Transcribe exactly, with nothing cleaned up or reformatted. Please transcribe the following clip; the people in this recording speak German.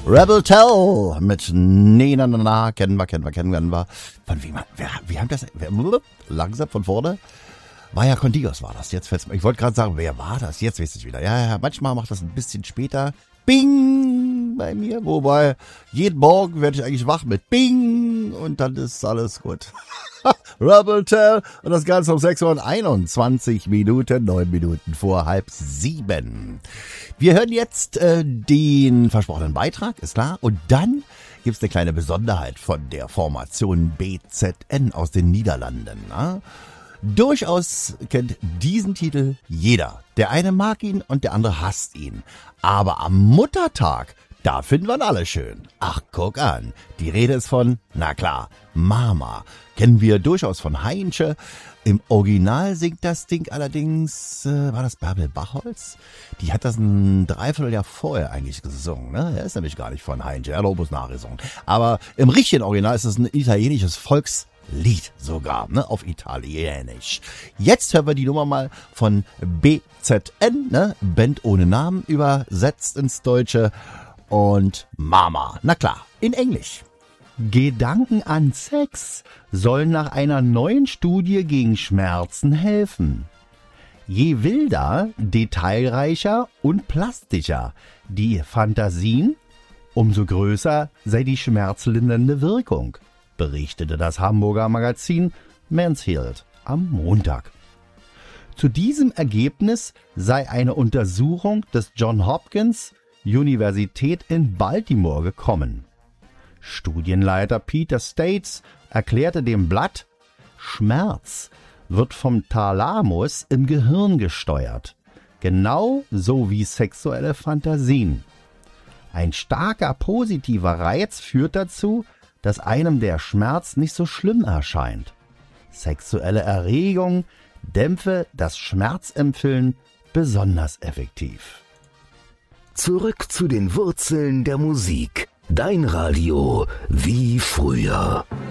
Rebel Tell mit Nee, na, na, na, kennen wir, kennen wir, kennen wir. Von wie, wer, wie haben das, wer, langsam von vorne? Maya Condigos war das, jetzt fällt's mir. Ich wollte gerade sagen, wer war das? Jetzt weiß ich wieder. Ja, ja, manchmal macht das ein bisschen später. Bing bei mir, wobei jeden Morgen werde ich eigentlich wach mit Bing und dann ist alles gut. Rebel Tell und das Ganze um sechs Uhr und einundzwanzig Minuten, neun Minuten vor halb sieben. Wir hören jetzt äh, den versprochenen Beitrag, ist klar, und dann gibt's eine kleine Besonderheit von der Formation B Z N aus den Niederlanden. Na? Durchaus kennt diesen Titel jeder. Der eine mag ihn und der andere hasst ihn. Aber am Muttertag, da finden wir ihn alle schön. Ach, guck an. Die Rede ist von, na klar, Mama. Kennen wir durchaus von Heinche. Im Original singt das Ding allerdings, äh, war das Bärbel Bachholz? Die hat das ein Dreivierteljahr vorher eigentlich gesungen. Ne? Er ist nämlich gar nicht von Heinche, er hat bloß nachgesungen. Aber im richtigen Original ist es ein italienisches Volks Lied sogar, ne, auf Italienisch. Jetzt hören wir die Nummer mal von B Z N, ne, Band ohne Namen, übersetzt ins Deutsche, und Mama, na klar, in Englisch. Gedanken an Sex sollen nach einer neuen Studie gegen Schmerzen helfen. Je wilder, detailreicher und plastischer die Fantasien, umso größer sei die schmerzlindernde Wirkung, berichtete das Hamburger Magazin Mansfield am Montag. Zu diesem Ergebnis sei eine Untersuchung des Johns Hopkins Universität in Baltimore gekommen. Studienleiter Peter States erklärte dem Blatt, Schmerz wird vom Thalamus im Gehirn gesteuert, genau so wie sexuelle Fantasien. Ein starker positiver Reiz führt dazu, dass einem der Schmerz nicht so schlimm erscheint. Sexuelle Erregung dämpfe das Schmerzempfinden besonders effektiv. Zurück zu den Wurzeln der Musik. Dein Radio wie früher.